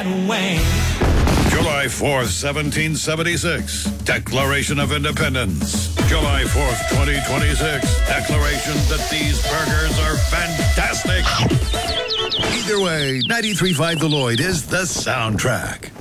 and Wayne. July 4th, 1776, Declaration of Independence. July 4th, 2026, declaration that these burgers are fantastic. Either way, 93.5 The Lloyd is the soundtrack.